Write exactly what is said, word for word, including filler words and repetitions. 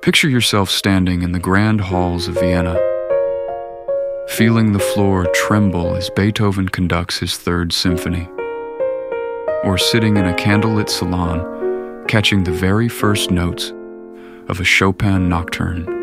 Picture yourself standing in the grand halls of Vienna, feeling the floor tremble as Beethoven conducts his Third Symphony, or sitting in a candlelit salon, catching the very first notes of a Chopin nocturne.